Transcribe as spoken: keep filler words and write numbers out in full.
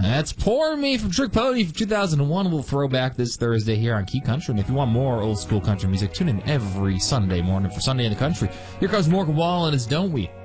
That's Pour Me from Trick Pony from two thousand one. We'll throw back this Thursday here on Key Country. And if you want more old school country music, tune in every Sunday morning for Sunday in the Country. Here comes Morgan Wallen and it's Don't We?